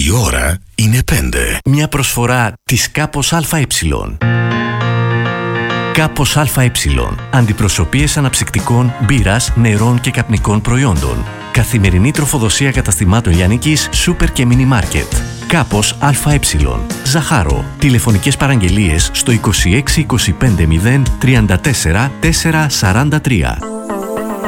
Η ώρα είναι 5. Μια προσφορά της Κάπος ΑΕ. Κάπος ΑΕ. Αντιπροσωπείες αναψυκτικών, μπύρας, νερών και καπνικών προϊόντων. Καθημερινή τροφοδοσία καταστημάτων λιανικής, σούπερ και μίνι μάρκετ. Κάπος ΑΕ. Ζαχάρο. Τηλεφωνικές παραγγελίες στο 26 25 0 34 443.